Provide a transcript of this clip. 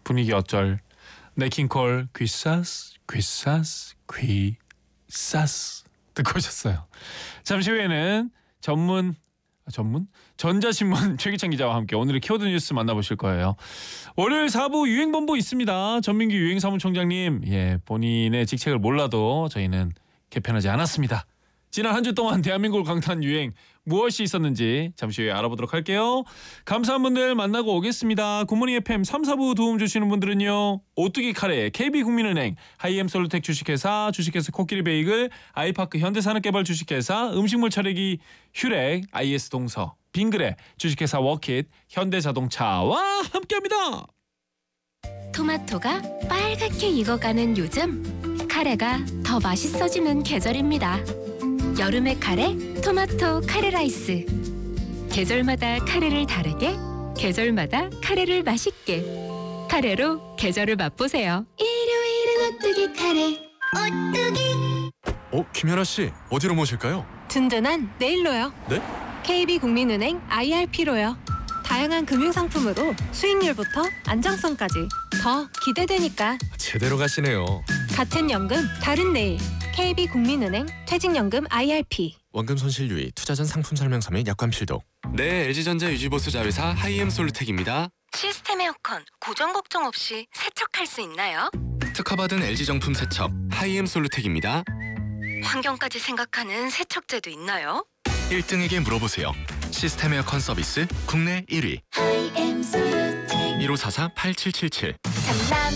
분위기 어쩔. 네킹콜 귀사스 귀사스 귀사스 듣고 오셨어요. 잠시 후에는 전자신문 최기찬 기자와 함께 오늘의 키워드 뉴스 만나보실 거예요. 월요일 4부 유행본부 있습니다. 전민기 유행사무총장님, 본인의 직책을 몰라도 저희는 개편하지 않았습니다. 지난 한 주 동안 대한민국을 강타한 유행 무엇이 있었는지 잠시 후에 알아보도록 할게요. 감사한 분들 만나고 오겠습니다. 굿모닝 FM 3, 4부 도움 주시는 분들은요. 오뚜기 카레, KB국민은행, 하이엠솔루텍 주식회사, 주식회사 코끼리 베이글, 아이파크 현대산업개발 주식회사, 음식물 처리기 퓨렉, IS동서, 빙그레, 주식회사 워킷, 현대자동차와 함께합니다. 토마토가 빨갛게 익어가는 요즘, 카레가 더 맛있어지는 계절입니다. 여름의 카레, 토마토 카레 라이스. 계절마다 카레를 다르게, 계절마다 카레를 맛있게. 카레로 계절을 맛보세요. 일요일은 오뚜기 카레. 오뚜기. 김연아 씨, 어디로 모실까요? 든든한 내일로요. 네? KB국민은행 IRP로요. 다양한 금융상품으로 수익률부터 안정성까지 더 기대되니까. 제대로 가시네요. 같은 연금, 다른 내일. KB국민은행 퇴직연금 IRP. 원금 손실 유의, 투자 전 상품 설명서 및 약관 필독. 네, LG전자 유지보수 자회사 하이엠솔루텍입니다. 시스템 에어컨 고정 걱정 없이 세척할 수 있나요? 특허받은 LG정품 세척 하이엠솔루텍입니다. 환경까지 생각하는 세척제도 있나요? 1등에게 물어보세요. 시스템 에어컨 서비스 국내 1위. 1544-8777.